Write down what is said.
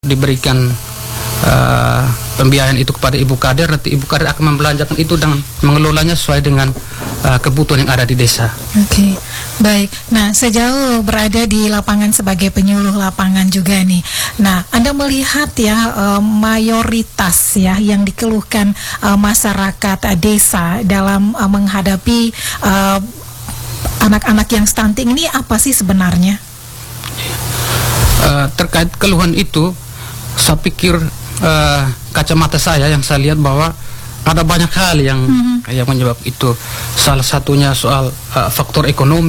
diberikan pembiayaan itu kepada Ibu Kader, nanti Ibu Kader akan membelanjakan itu dan mengelolanya sesuai dengan kebutuhan yang ada di desa. Oke, baik. Nah, sejauh berada di lapangan sebagai penyuluh lapangan juga nih. Nah, Anda melihat ya mayoritas ya yang dikeluhkan masyarakat desa dalam menghadapi anak-anak yang stunting ini apa sih sebenarnya? Terkait keluhan itu, saya pikir kacamata saya yang saya lihat bahwa ada banyak hal yang menyebab itu. Salah satunya soal faktor ekonomi.